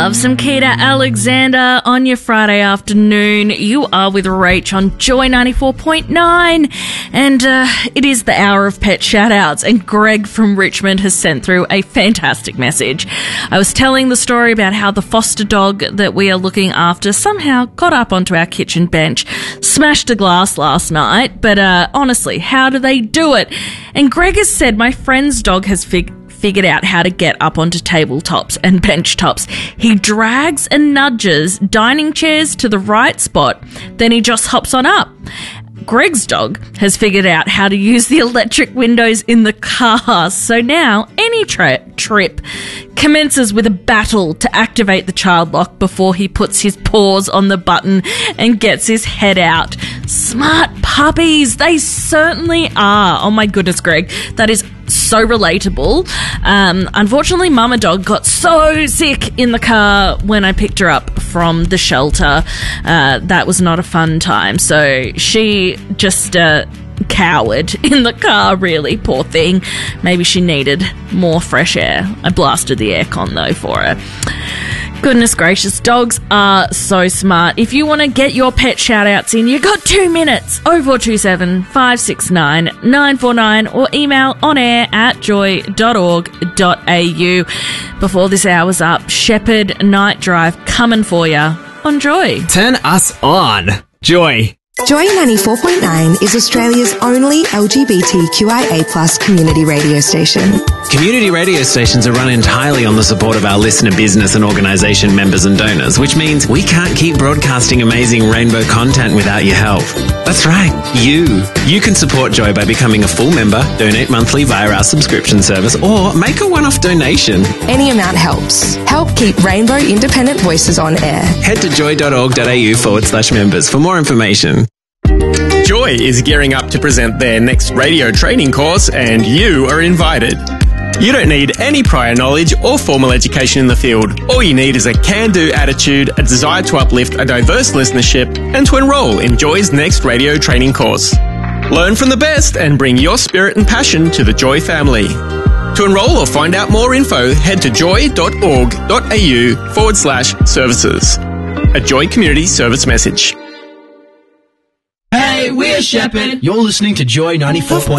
Love some Keita Alexander on your Friday afternoon. You are with Rach on Joy 94.9, and it is the hour of pet shout-outs, and Greg from Richmond has sent through a fantastic message. I was telling the story about how the foster dog that we are looking after somehow got up onto our kitchen bench, smashed a glass last night, but honestly, how do they do it? And Greg has said, my friend's dog has figured out how to get up onto tabletops and bench tops. He drags and nudges dining chairs to the right spot, then he just hops on up. Greg's dog has figured out how to use the electric windows in the car, so now any trip commences with a battle to activate the child lock before he puts his paws on the button and gets his head out. Smart puppies, they certainly are. Oh my goodness, Greg, that is so relatable. Unfortunately, Mama Dog got so sick in the car when I picked her up from the shelter. That was not a fun time. So she just cowered in the car, really, poor thing. Maybe she needed more fresh air. I blasted the aircon though for her. Goodness gracious, dogs are so smart. If you want to get your pet shout-outs in, you got 2 minutes. 0427 569 949 or email onair@joy.org.au. Before this hour's up, Shepherd Night Drive coming for you on Joy. Turn us on, Joy. Joy 94.9 is Australia's only LGBTQIA+ community radio station. Community radio stations are run entirely on the support of our listener business and organisation members and donors, which means we can't keep broadcasting amazing rainbow content without your help. That's right, you. You can support Joy by becoming a full member, donate monthly via our subscription service, or make a one-off donation. Any amount helps. Help keep Rainbow Independent Voices on air. Head to joy.org.au/members for more information. Joy is gearing up to present their next radio training course, and you are invited. You don't need any prior knowledge or formal education in the field. All you need is a can-do attitude, a desire to uplift a diverse listenership, and to enrol in Joy's next radio training course. Learn from the best and bring your spirit and passion to the Joy family. To enrol or find out more info, head to joy.org.au/services. A Joy Community Service message. Hey, we're Shepherd. You're listening to Joy 94.9.